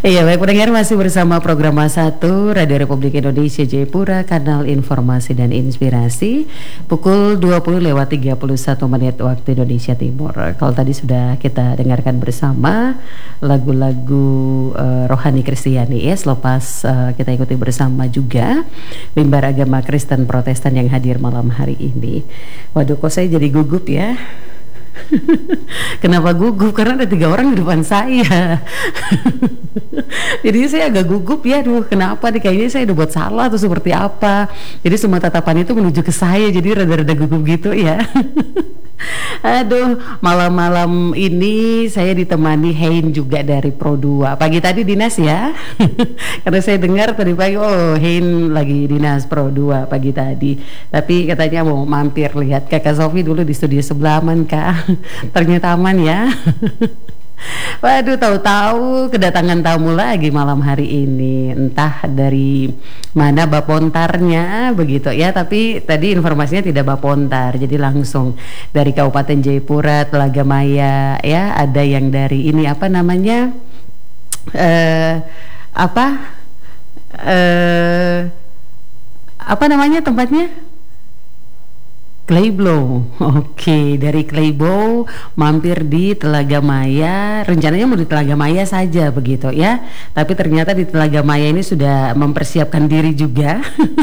Iya, baik pendengar, masih bersama program A1 Radio Republik Indonesia Jayapura, kanal informasi dan inspirasi, pukul 20:31 waktu Indonesia Timur. Kalau tadi sudah kita dengarkan bersama lagu-lagu rohani Kristiani ya, selepas kita ikuti bersama juga mimbar agama Kristen Protestan yang hadir malam hari ini. Waduh, kok saya jadi gugup ya. Kenapa gugup? Karena ada 3 orang di depan saya. Jadi saya agak gugup ya. Aduh, kenapa nih, kayaknya saya udah buat salah atau seperti apa. Jadi semua tatapan itu menuju ke saya. Jadi rada-rada gugup gitu ya. Aduh, malam-malam ini saya ditemani Hein juga dari Pro 2. Pagi tadi dinas ya. Karena saya dengar tadi pagi, oh Hein lagi dinas Pro 2 pagi tadi. Tapi katanya mau mampir lihat Kakak Sofi dulu di studio sebelah, aman Kak. Ternyata aman ya. Waduh, tahu-tahu kedatangan tamu lagi malam hari ini. Entah dari mana bapontarnya begitu ya. Tapi tadi informasinya tidak bapontar, jadi langsung dari Kabupaten Jayapura, Telaga Maya ya. Ada yang dari ini apa namanya? Apa namanya tempatnya? Claybow. Oke, dari Claybow mampir di Telaga Maya. Rencananya mau di Telaga Maya saja begitu ya. Tapi ternyata di Telaga Maya ini sudah mempersiapkan diri juga.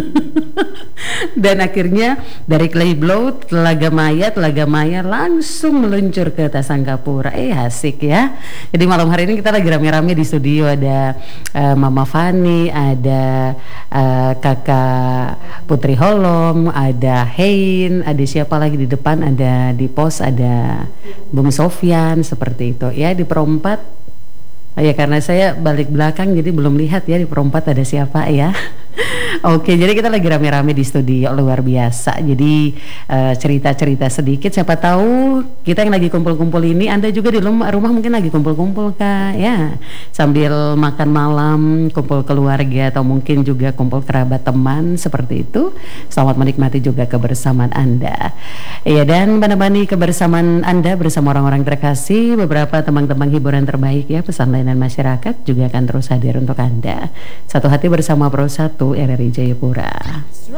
Dan akhirnya dari Claybow, Telaga Maya langsung meluncur ke Tasangkapura. Asik ya. Jadi malam hari ini kita lagi rame-rame di studio. Ada Mama Fani, ada Kakak Putri Holom, ada Hein, ada siapa lagi di depan, ada di pos, ada Bung Sofyan, seperti itu ya. Di perempat ya, karena saya balik belakang jadi belum lihat ya di perempat ada siapa ya. Oke, jadi kita lagi rame-rame di studio, luar biasa. Jadi cerita-cerita sedikit, siapa tahu kita yang lagi kumpul-kumpul ini, Anda juga di rumah mungkin lagi kumpul-kumpul Kak ya, sambil makan malam, kumpul keluarga atau mungkin juga kumpul kerabat teman, seperti itu. Selamat menikmati juga kebersamaan Anda. Iya, dan menemani kebersamaan Anda bersama orang-orang terkasih, beberapa teman-teman hiburan terbaik ya, pesan layanan masyarakat juga akan terus hadir untuk Anda. Satu hati bersama Pro 1 RRI Jayapura.